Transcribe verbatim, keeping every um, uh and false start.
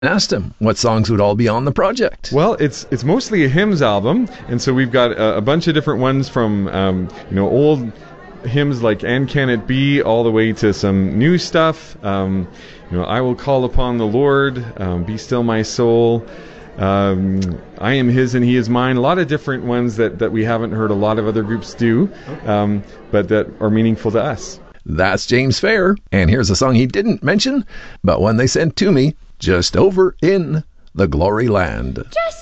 Asked him what songs would all be on the project. Well, it's it's mostly a hymns album, and so we've got a, a bunch of different ones from um, you know old hymns like "And Can It Be" all the way to some new stuff. Um, you know, "I Will Call Upon the Lord," um, "Be Still My Soul," um, "I Am His and He Is Mine." A lot of different ones that, that we haven't heard a lot of other groups do, um, but that are meaningful to us. That's James Fair, and here's a song he didn't mention, but one they sent to me just over in the Glory Land. Just